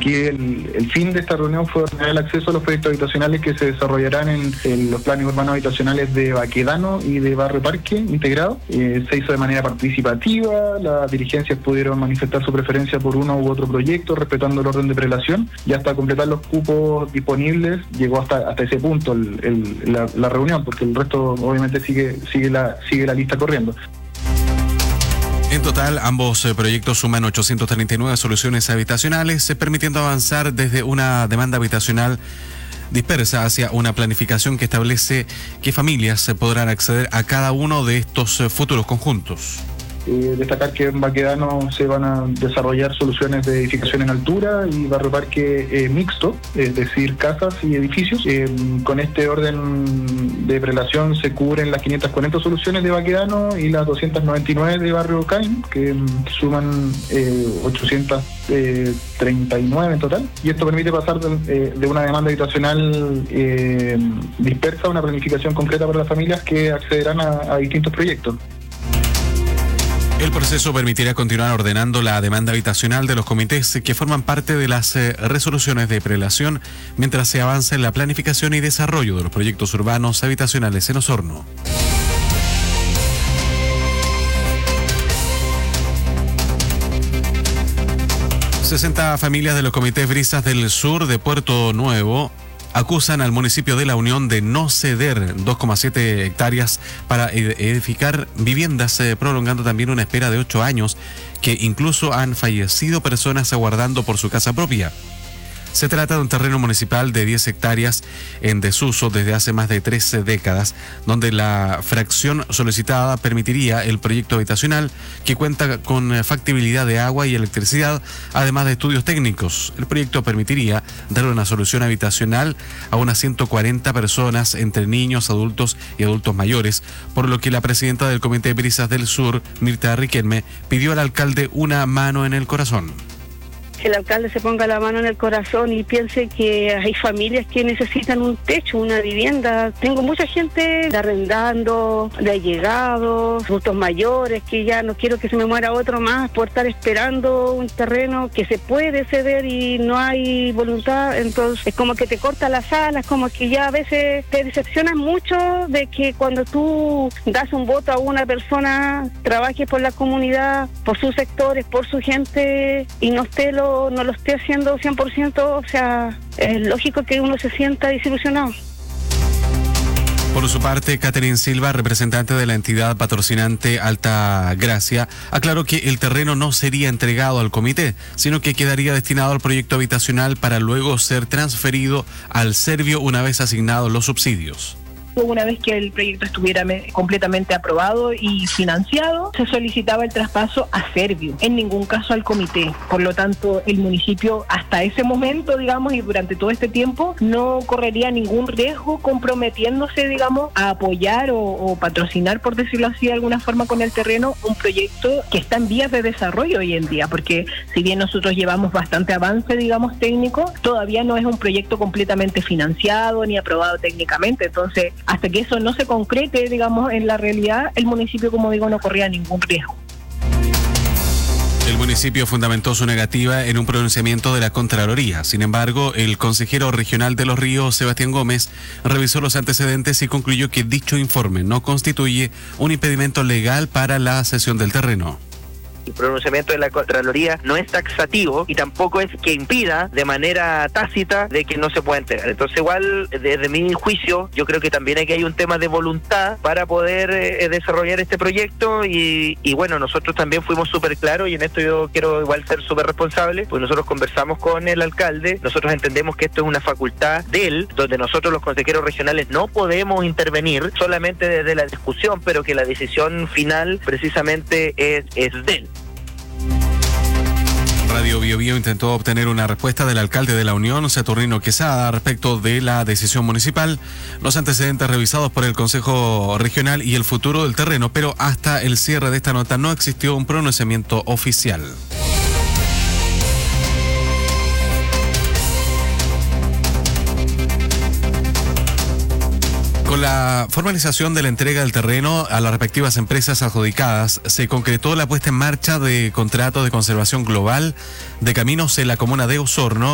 que el fin de esta reunión fue ordenar el acceso a los proyectos habitacionales que se desarrollarán en los planes urbanos habitacionales de Baquedano y de Barrio Parque integrado. Se hizo de manera participativa, las dirigencias pudieron manifestar su preferencia por uno u otro proyecto, respetando el orden de prelación, y hasta completar los cupos disponibles llegó hasta ese punto la reunión, porque el resto obviamente sigue la lista corriendo. En total, ambos proyectos suman 839 soluciones habitacionales, permitiendo avanzar desde una demanda habitacional dispersa hacia una planificación que establece qué familias podrán acceder a cada uno de estos futuros conjuntos. Destacar que en Baquedano se van a desarrollar soluciones de edificación en altura y Barrio Parque mixto, es decir, casas y edificios. Con este orden de prelación se cubren las 540 soluciones de Baquedano y las 299 de Barrio Caín, que suman 839 en total. Y esto permite pasar de una demanda habitacional dispersa a una planificación concreta para las familias que accederán a distintos proyectos. El proceso permitirá continuar ordenando la demanda habitacional de los comités que forman parte de las resoluciones de prelación mientras se avanza en la planificación y desarrollo de los proyectos urbanos habitacionales en Osorno. ...60 familias de los comités Brisas del Sur de Puerto Nuevo acusan al municipio de La Unión de no ceder 2,7 hectáreas para edificar viviendas, prolongando también una espera de 8 años, que incluso han fallecido personas aguardando por su casa propia. Se trata de un terreno municipal de 10 hectáreas en desuso desde hace más de 13 décadas, donde la fracción solicitada permitiría el proyecto habitacional que cuenta con factibilidad de agua y electricidad, además de estudios técnicos. El proyecto permitiría dar una solución habitacional a unas 140 personas, entre niños, adultos y adultos mayores, por lo que la presidenta del Comité Brisas del Sur, Mirta Riquelme, pidió al alcalde una mano en el corazón. Que el alcalde se ponga la mano en el corazón y piense que hay familias que necesitan un techo, una vivienda. Tengo mucha gente de arrendando, de allegados, adultos mayores, que ya no quiero que se me muera otro más por estar esperando un terreno que se puede ceder y no hay voluntad. Entonces es como que te corta las alas, como que ya a veces te decepcionas mucho de que cuando tú das un voto a una persona, trabaje por la comunidad, por sus sectores, por su gente y no lo esté haciendo 100%, o sea, es lógico que uno se sienta desilusionado. Por su parte, Catherine Silva, representante de la entidad patrocinante Alta Gracia, aclaró que el terreno no sería entregado al comité, sino que quedaría destinado al proyecto habitacional para luego ser transferido al Servio una vez asignados los subsidios. Una vez que el proyecto estuviera completamente aprobado y financiado, se solicitaba el traspaso a Servio, en ningún caso al comité. Por lo tanto, el municipio hasta ese momento, digamos, y durante todo este tiempo, no correría ningún riesgo comprometiéndose, digamos, a apoyar o patrocinar, por decirlo así de alguna forma, con el terreno, un proyecto que está en vías de desarrollo hoy en día, porque si bien nosotros llevamos bastante avance, digamos, técnico, todavía no es un proyecto completamente financiado ni aprobado técnicamente. Entonces, hasta que eso no se concrete, digamos, en la realidad, el municipio, como digo, no corría ningún riesgo. El municipio fundamentó su negativa en un pronunciamiento de la Contraloría. Sin embargo, el consejero regional de Los Ríos, Sebastián Gómez, revisó los antecedentes y concluyó que dicho informe no constituye un impedimento legal para la cesión del terreno. El pronunciamiento de la Contraloría no es taxativo y tampoco es que impida de manera tácita de que no se pueda entregar. Entonces, igual, desde mi juicio, yo creo que también aquí hay un tema de voluntad para poder desarrollar este proyecto y bueno, nosotros también fuimos súper claros y en esto yo quiero igual ser súper responsable, pues nosotros conversamos con el alcalde, nosotros entendemos que esto es una facultad de él, donde nosotros los consejeros regionales no podemos intervenir solamente desde la discusión, pero que la decisión final precisamente es de él. Radio Bio Bio intentó obtener una respuesta del alcalde de La Unión, Saturnino Quesada, respecto de la decisión municipal, los antecedentes revisados por el Consejo Regional y el futuro del terreno, pero hasta el cierre de esta nota no existió un pronunciamiento oficial. Con la formalización de la entrega del terreno a las respectivas empresas adjudicadas, se concretó la puesta en marcha de contratos de conservación global de caminos en la comuna de Osorno,